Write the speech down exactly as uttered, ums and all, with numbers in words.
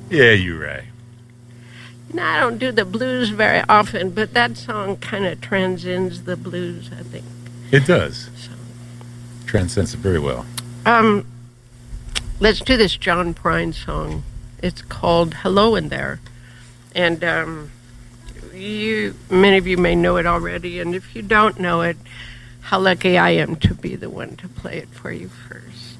Yeah, you're right. You know, I don't do the blues very often, but that song kind of transcends the blues, I think. It does. So, Transcends it very well. um, let's do this John Prine song. It's called Hello in There. And um, you, many of you may know it already, and if you don't know it, how lucky I am to be the one to play it for you first.